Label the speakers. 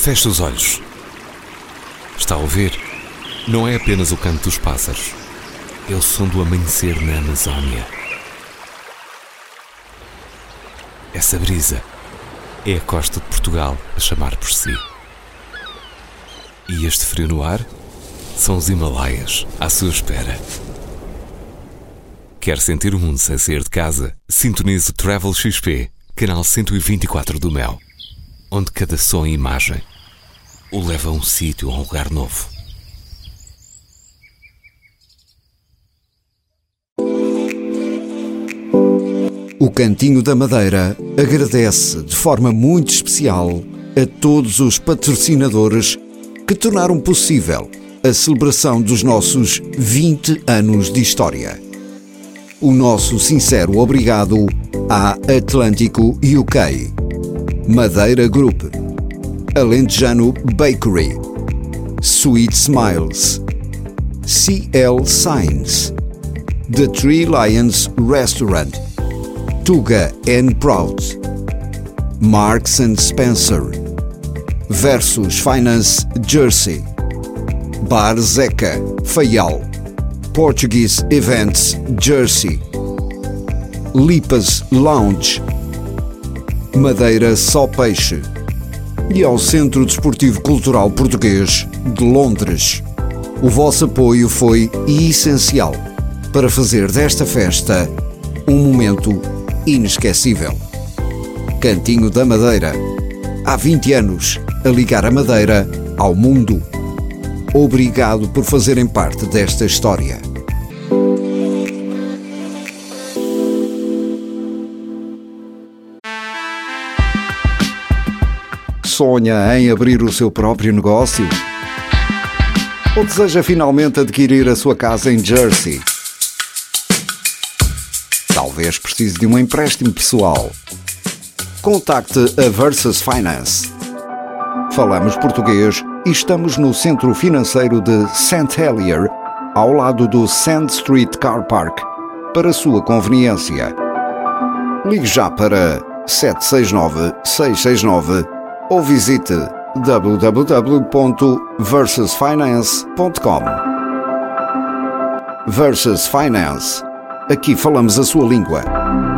Speaker 1: Feche os olhos. Está a ouvir? Não é apenas o canto dos pássaros. É o som do amanhecer na Amazónia. Essa brisa é a costa de Portugal a chamar por si. E este frio no ar são os Himalaias à sua espera. Quer sentir o mundo sem sair de casa? Sintonize o Travel XP, canal 124 do Mel, onde cada som e imagem o leva a um sítio, a um lugar novo.
Speaker 2: O Cantinho da Madeira agradece de forma muito especial a todos os patrocinadores que tornaram possível a celebração dos nossos 20 anos de história. O nosso sincero obrigado à Atlântico UK, Madeira Group, Alentejano Bakery, Sweet Smiles, CL Signs, The Three Lions Restaurant, Tuga and Proud, Marks & Spencer, Versus Finance Jersey, Bar Zeca, Faial, Portuguese Events Jersey, Lipas Lounge, Madeira Só Peixe e ao Centro Desportivo Cultural Português de Londres. O vosso apoio foi essencial para fazer desta festa um momento inesquecível. Cantinho da Madeira. Há 20 anos a ligar a Madeira ao mundo. Obrigado por fazerem parte desta história. Sonha em abrir o seu próprio negócio? Ou deseja finalmente adquirir a sua casa em Jersey? Talvez precise de um empréstimo pessoal. Contacte a Versus Finance. Falamos português e estamos no centro financeiro de St. Helier, ao lado do Sand Street Car Park, para sua conveniência. Ligue já para 769-669 ou visite www.versusfinance.com. Versus Finance. Aqui falamos a sua língua.